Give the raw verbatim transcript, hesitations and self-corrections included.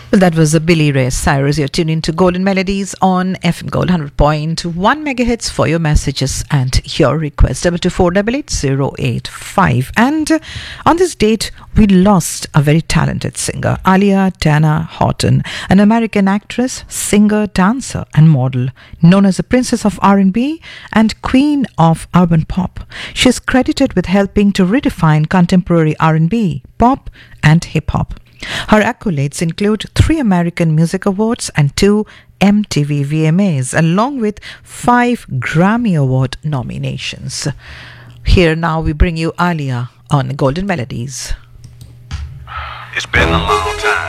Well, that was a Billy Ray Cyrus. You're tuned into Golden Melodies on F M Gold one hundred point one megahertz for your messages and your requests. Double two four double eight zero eight five. And uh, on this date, we lost a very talented singer, Alia Dana Horton, an American actress, singer, dancer, and model, known as the Princess of R and B and Queen of Urban Pop. She is credited with helping to redefine contemporary R and B, pop, and hip hop. Her accolades include three American Music Awards and two M T V V M As, along with five Grammy Award nominations. Here now we bring you Alia on Golden Melodies. It's been a long time.